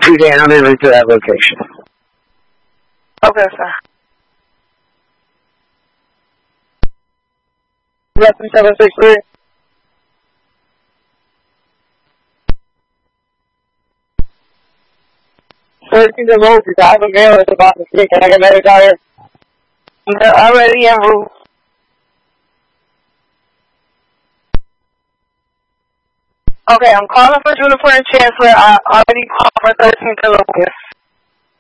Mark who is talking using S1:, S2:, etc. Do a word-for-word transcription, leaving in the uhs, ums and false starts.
S1: two down and into that location.
S2: Okay, sir. Lesson seven six three. Thirteen to move because I have a mail that's about to speak and I can let it out here. They're already en route. Okay, I'm calling for Juniper and Chancellor. I already called for thirteen to Lucas.